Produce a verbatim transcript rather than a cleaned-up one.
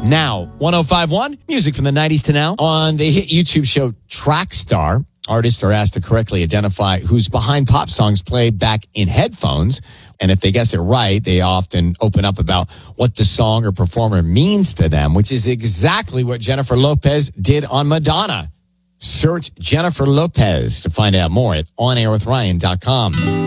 Now, one oh five point one, music from the nineties to now. On the hit YouTube show Trackstar, artists are asked to correctly identify who's behind pop songs played back in headphones. And if they guess it right, they often open up about what the song or performer means to them, which is exactly what Jennifer Lopez did on Madonna. Search Jennifer Lopez to find out more at on air with ryan dot com.